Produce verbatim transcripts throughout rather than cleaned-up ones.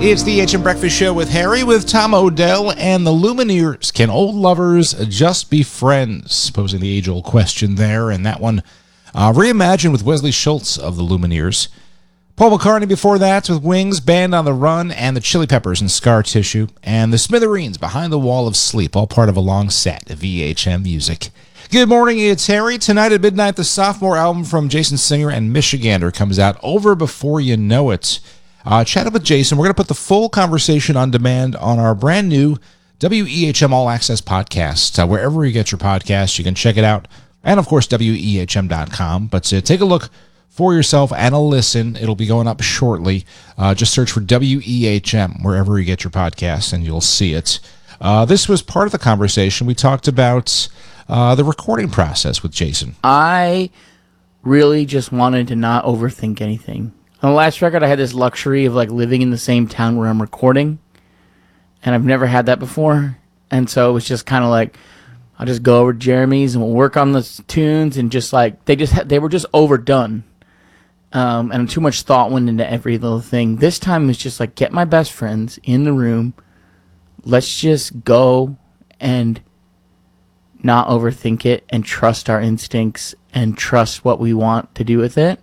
It's the H M Breakfast Show with Harry, with Tom Odell and the Lumineers. Can old lovers just be friends? Posing the age-old question there, and that one uh, reimagined with Wesley Schultz of the Lumineers. Paul McCartney before that with Wings, Band on the Run, and the Chili Peppers and Scar Tissue, and the Smithereens, Behind the Wall of Sleep, all part of a long set of V H M music. Good morning, it's Harry. Tonight at midnight, the sophomore album from Jason Singer and Michigander comes out, Over Before You Know It. Uh, chatted with Jason. We're going to put the full conversation on demand on our brand new W E H M All Access podcast. Uh, wherever you get your podcasts, you can check it out. And, of course, W E H M dot com. But uh, take a look for yourself and a listen. It'll be going up shortly. Uh, just search for W E H M wherever you get your podcasts, and you'll see it. Uh, this was part of the conversation. We talked about uh, the recording process with Jason. I really just wanted to not overthink anything. On the last record, I had this luxury of like living in the same town where I'm recording, and I've never had that before. And so it was just kind of like, I'll just go over to Jeremy's and we'll work on the tunes, and just like they just had, they were just overdone, um, and too much thought went into every little thing. This time it was just like, get my best friends in the room, let's just go and not overthink it, and trust our instincts and trust what we want to do with it.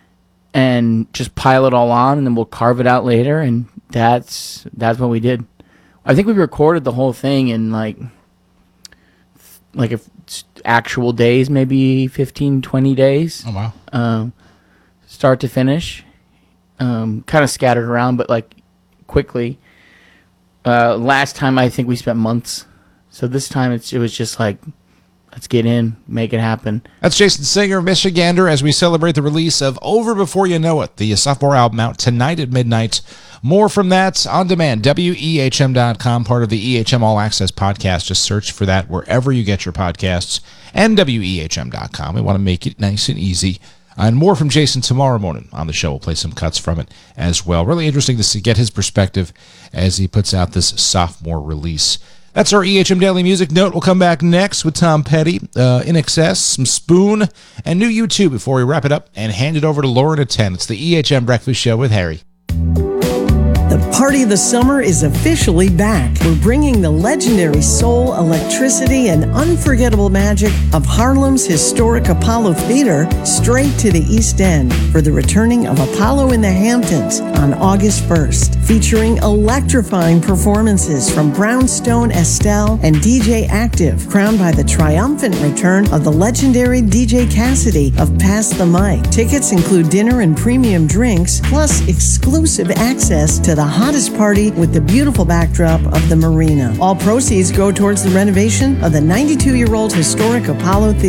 And just pile it all on, and then we'll carve it out later. And that's that's what we did. I think we recorded the whole thing in like like if actual days, maybe fifteen, twenty days. Oh wow! Um, start to finish, um, kind of scattered around, but like quickly. Uh, last time I think we spent months, so this time it's it was just like, let's get in, make it happen. That's Jason Singer, Michigander, as we celebrate the release of Over Before You Know It, the sophomore album out tonight at midnight. More from that on demand, W E H M dot com, part of the E H M All Access podcast. Just search for that wherever you get your podcasts, and W E H M dot com. We want to make it nice and easy. And more from Jason tomorrow morning on the show. We'll play some cuts from it as well. Really interesting to see, get his perspective as he puts out this sophomore release. That's our E H M Daily Music Note. We'll come back next with Tom Petty, uh, In Excess, some Spoon, and new U two before we wrap it up and hand it over to Lauren at ten. It's the E H M Breakfast Show with Harry. The party of the summer is officially back. We're bringing the legendary soul, electricity, and unforgettable magic of Harlem's historic Apollo Theater straight to the East End for the returning of Apollo in the Hamptons on August first, featuring electrifying performances from Brownstone Estelle and D J Active, crowned by the triumphant return of the legendary D J Cassidy of Pass the Mic. Tickets include dinner and premium drinks, plus exclusive access to the hottest party with the beautiful backdrop of the marina. All proceeds go towards the renovation of the ninety-two-year-old historic Apollo Theater.